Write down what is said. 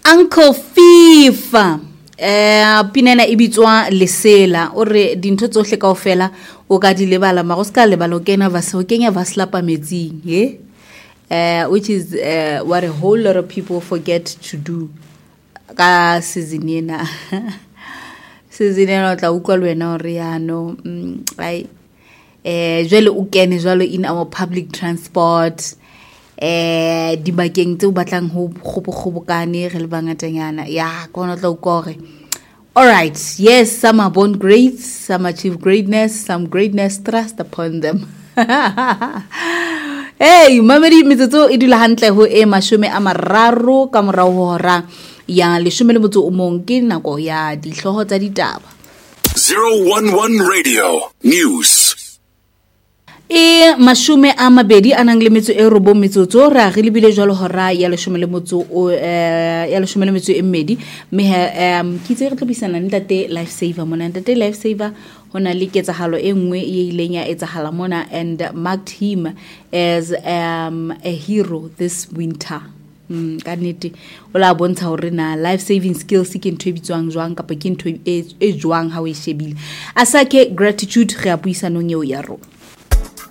Uncle FIFA pinena ibitswa lesela o re dintho tsohle kaofela o ka di lebala ma go ska lebala o kena va kenya va slapa metsing which is what a whole lot of people forget to do ka season ena o tla utlwa le wena hore ya no ai jwale o kene jwalo in our public transport dibakeng tse o batlang ho kgobokane re le bangatanyana ya kona tla utlwa hore all right, yes, some are born great, some achieve greatness, some greatness thrust upon them. Hey, mamedi metsotso e dula hantle ho e 30 ka morao ho hora ya 11 ke nako ya dihloho tsa ditaba. 011 Radio News. E 20 anang le metso e robong metsotso ra re lebile jwalo hora ya 12 mmedi me ke itse re tlobisana ntate life saver mona ntate life saver hona le ketsahalo e nngwe e ileng ya etsahala mona and marked him as a hero this winter. Ka nnete o la bontsha hore na life saving skills ke ntho e bitswang jwang kapa ke ntho e jwang ha o e shebile a sa ke gratitude re a buisanong eo ya rona.